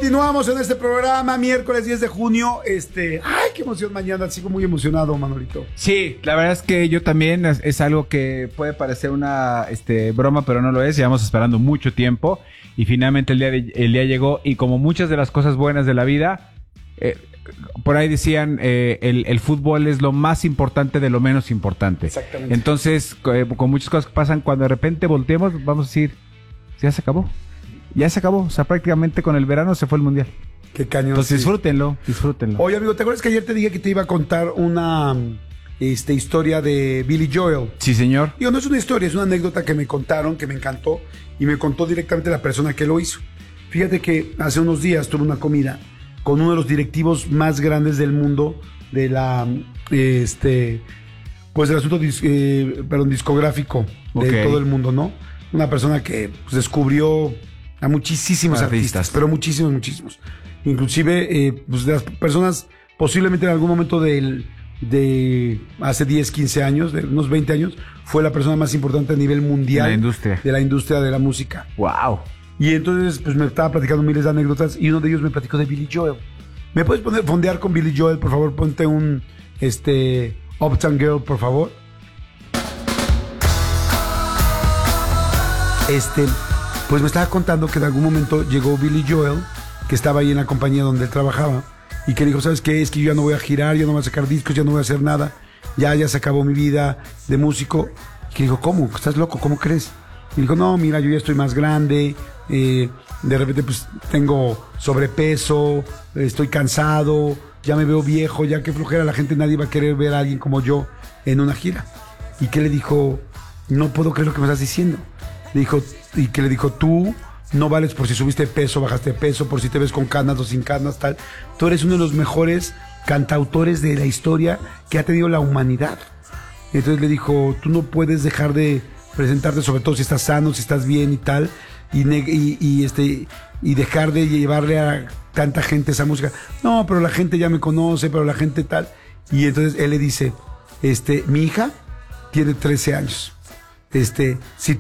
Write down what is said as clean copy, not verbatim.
Continuamos en este programa, miércoles 10 de junio. Ay, qué emoción mañana, sigo muy emocionado, Manolito. Sí, la verdad es que yo también, es algo que puede parecer una broma, pero no lo es. Llevamos esperando mucho tiempo y finalmente el día llegó, y como muchas de las cosas buenas de la vida, por ahí decían, el fútbol es lo más importante de lo menos importante. Exactamente. Entonces, con muchas cosas que pasan, cuando de repente volteemos, vamos a decir, ya se acabó. Ya se acabó, o sea, prácticamente con el verano se fue el mundial. Qué cañón. Entonces sí. disfrútenlo. Oye, amigo, ¿te acuerdas que ayer te dije que te iba a contar una historia de Billy Joel? Sí, señor. Digo, no es una historia, es una anécdota que me contaron, que me encantó, y me contó directamente la persona que lo hizo. Fíjate que hace unos días tuve una comida con uno de los directivos más grandes del mundo de la, pues del asunto discográfico de todo el mundo, ¿no? Una persona que pues, descubrió a muchísimos artistas, pero muchísimos. Inclusive, pues de las personas, posiblemente en algún momento de hace 10, 15 años, de unos 20 años, fue la persona más importante a nivel mundial de la industria de la música. ¡Wow! Y entonces, pues me estaba platicando miles de anécdotas y uno de ellos me platicó de Billy Joel. ¿Me puedes fondear con Billy Joel, por favor? Ponte un, Uptown Girl, por favor. Pues me estaba contando que en algún momento llegó Billy Joel, que estaba ahí en la compañía donde él trabajaba, y que dijo, ¿sabes qué? Es que yo ya no voy a girar, ya no voy a sacar discos, ya no voy a hacer nada, ya se acabó mi vida de músico. Y que dijo, ¿cómo? ¿Estás loco? ¿Cómo crees? Y dijo, no, mira, yo ya estoy más grande, de repente pues tengo sobrepeso, estoy cansado, ya me veo viejo, ya que flojera, la gente, nadie va a querer ver a alguien como yo en una gira. Y que le dijo, no puedo creer lo que me estás diciendo. Le dijo, tú no vales por si subiste peso, bajaste peso, por si te ves con canas o sin canas, tal. Tú eres uno de los mejores cantautores de la historia que ha tenido la humanidad. Entonces le dijo, tú no puedes dejar de presentarte, sobre todo si estás sano, si estás bien y tal, y dejar de llevarle a tanta gente esa música. No, pero la gente ya me conoce, pero la gente tal. Y entonces él le dice, mi hija tiene 13 años. Si